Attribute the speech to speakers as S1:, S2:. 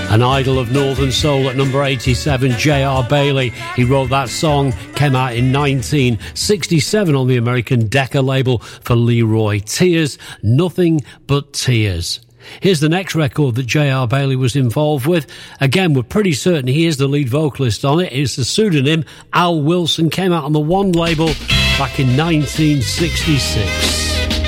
S1: An idol of Northern Soul at number 87, J.R. Bailey. He wrote that song, came out in 1967 on the American Decca label for Leroy. Tears, Nothing But Tears. Here's the next record that J.R. Bailey was involved with. Again, we're pretty certain he is the lead vocalist on it. It's the pseudonym Al Wilson. Came out on the One label back in 1966.